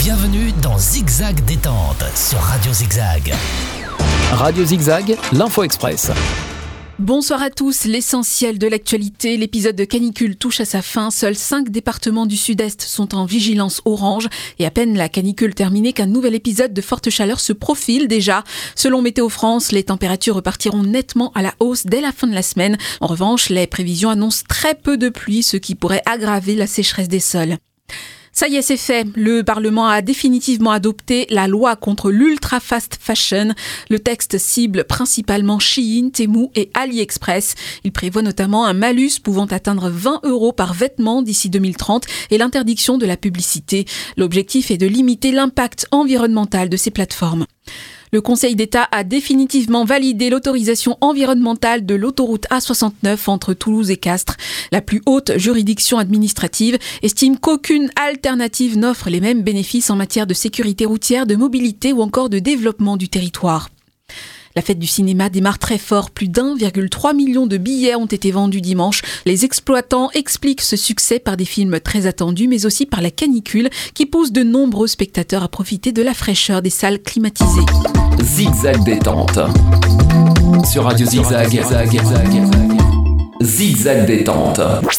Bienvenue dans Zigzag Détente sur Radio Zigzag. Radio Zigzag, l'Info Express. Bonsoir à tous, l'essentiel de l'actualité, l'épisode de canicule touche à sa fin. Seuls 5 départements du sud-est sont en vigilance orange et à peine la canicule terminée qu'un nouvel épisode de forte chaleur se profile déjà. Selon Météo France, les températures repartiront nettement à la hausse dès la fin de la semaine. En revanche, les prévisions annoncent très peu de pluie, ce qui pourrait aggraver la sécheresse des sols. Ça y est, c'est fait. Le Parlement a définitivement adopté la loi contre l'ultra-fast fashion. Le texte cible principalement Shein, Temu et AliExpress. Il prévoit notamment un malus pouvant atteindre 20 € par vêtement d'ici 2030 et l'interdiction de la publicité. L'objectif est de limiter l'impact environnemental de ces plateformes. Le Conseil d'État a définitivement validé l'autorisation environnementale de l'autoroute A69 entre Toulouse et Castres. La plus haute juridiction administrative estime qu'aucune alternative n'offre les mêmes bénéfices en matière de sécurité routière, de mobilité ou encore de développement du territoire. La fête du cinéma démarre très fort. Plus d'1,3 million de billets ont été vendus dimanche. Les exploitants expliquent ce succès par des films très attendus, mais aussi par la canicule qui pousse de nombreux spectateurs à profiter de la fraîcheur des salles climatisées. Zigzag Détente. Sur Radio Zigzag. Zigzag Détente.